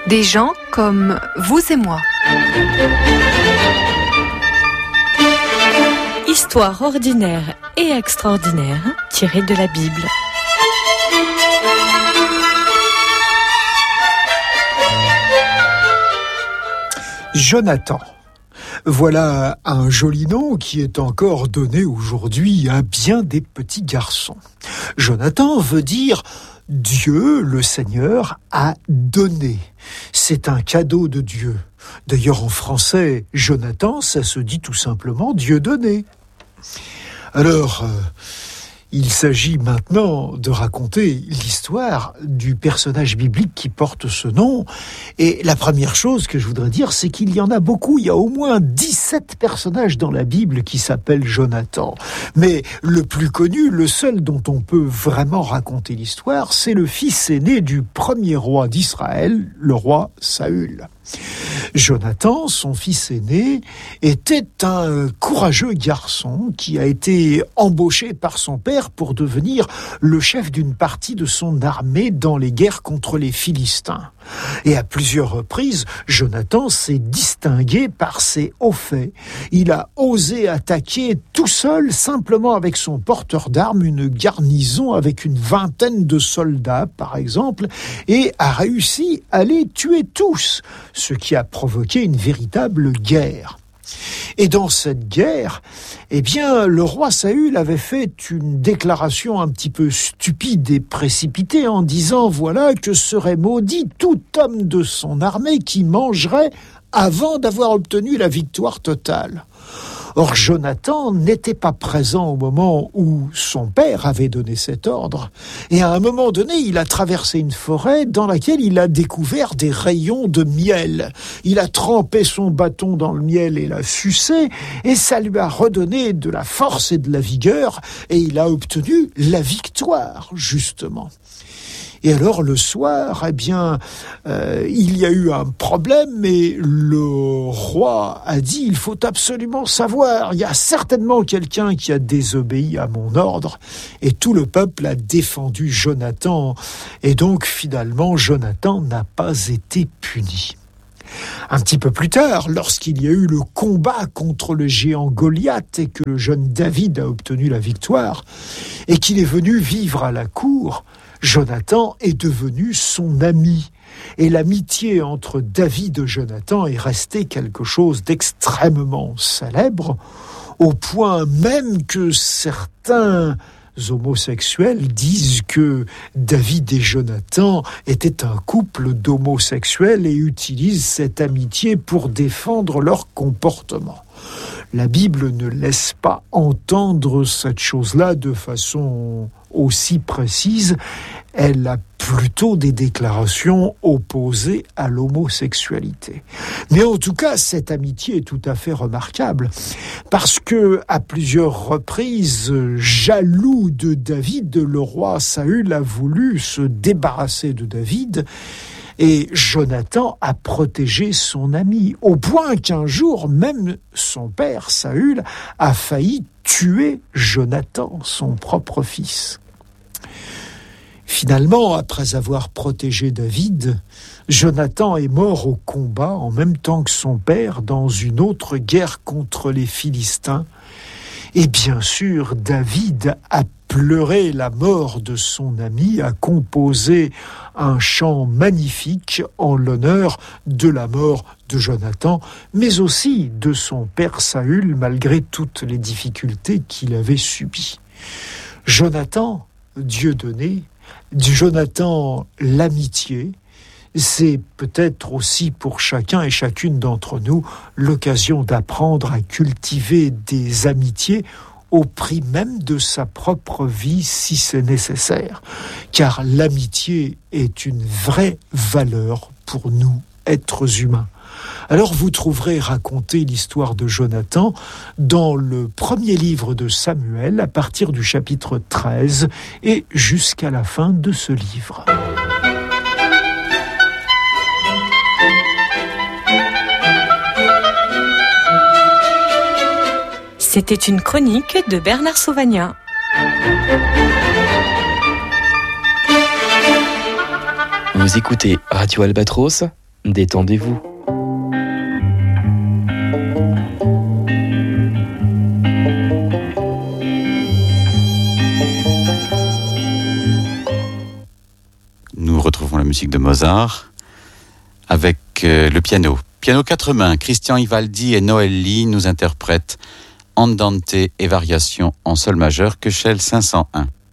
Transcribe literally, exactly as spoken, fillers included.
Des gens comme vous et moi. Histoire ordinaire et extraordinaire tirée de la Bible. Jonathan. Voilà un joli nom qui est encore donné aujourd'hui à bien des petits garçons. Jonathan veut dire Dieu, le Seigneur, a donné. C'est un cadeau de Dieu. D'ailleurs, en français, Jonathan, ça se dit tout simplement Dieu donné. Alors, euh, il s'agit maintenant de raconter l'histoire du personnage biblique qui porte ce nom. Et la première chose que je voudrais dire, c'est qu'il y en a beaucoup. Il y a au moins dix-sept personnages dans la Bible qui s'appellent Jonathan. Mais le plus connu, le seul dont on peut vraiment raconter l'histoire, c'est le fils aîné du premier roi d'Israël, le roi Saül. Jonathan, son fils aîné, était un courageux garçon qui a été embauché par son père pour devenir le chef d'une partie de son armée dans les guerres contre les Philistins. Et à plusieurs reprises, Jonathan s'est distingué par ses hauts faits. Il a osé attaquer tout seul, simplement avec son porteur d'armes, une garnison avec une vingtaine de soldats, par exemple, et a réussi à les tuer tous, ce qui a provoqué une véritable guerre. Et dans cette guerre, eh bien, le roi Saül avait fait une déclaration un petit peu stupide et précipitée en disant, voilà, que serait maudit tout homme de son armée qui mangerait avant d'avoir obtenu la victoire totale. Or, Jonathan n'était pas présent au moment où son père avait donné cet ordre. Et à un moment donné, il a traversé une forêt dans laquelle il a découvert des rayons de miel. Il a trempé son bâton dans le miel et l'a sucé, et ça lui a redonné de la force et de la vigueur, et il a obtenu la victoire, justement. Et alors, le soir, eh bien, euh, il y a eu un problème et le roi a dit, il faut absolument savoir, il y a certainement quelqu'un qui a désobéi à mon ordre. Et tout le peuple a défendu Jonathan. Et donc, finalement, Jonathan n'a pas été puni. Un petit peu plus tard, lorsqu'il y a eu le combat contre le géant Goliath et que le jeune David a obtenu la victoire, et qu'il est venu vivre à la cour, Jonathan est devenu son ami. Et l'amitié entre David et Jonathan est restée quelque chose d'extrêmement célèbre, au point même que certains homosexuels disent que David et Jonathan étaient un couple d'homosexuels et utilisent cette amitié pour défendre leur comportement. La Bible ne laisse pas entendre cette chose-là de façon aussi précise. Elle a plutôt des déclarations opposées à l'homosexualité. Mais en tout cas, cette amitié est tout à fait remarquable parce que, à plusieurs reprises, jaloux de David, le roi Saül a voulu se débarrasser de David. Et Jonathan a protégé son ami, au point qu'un jour, même son père, Saül, a failli tuer Jonathan, son propre fils. Finalement, après avoir protégé David, Jonathan est mort au combat en même temps que son père dans une autre guerre contre les Philistins. Et bien sûr, David a pleuré la mort de son ami, a composé un chant magnifique en l'honneur de la mort de Jonathan, mais aussi de son père Saül, malgré toutes les difficultés qu'il avait subies. Jonathan, Dieu donné, Jonathan, l'amitié, c'est peut-être aussi pour chacun et chacune d'entre nous l'occasion d'apprendre à cultiver des amitiés au prix même de sa propre vie si c'est nécessaire. Car l'amitié est une vraie valeur pour nous, êtres humains. Alors vous trouverez raconter l'histoire de Jonathan dans le premier livre de Samuel, à partir du chapitre treize et jusqu'à la fin de ce livre. C'était une chronique de Bernard Sauvagnat. Vous écoutez Radio Albatros, détendez-vous. Nous retrouvons la musique de Mozart avec euh, le piano. Piano quatre mains, Christian Ivaldi et Noël Lee nous interprètent Andante et variations en sol majeur, Köchel cinq cent un.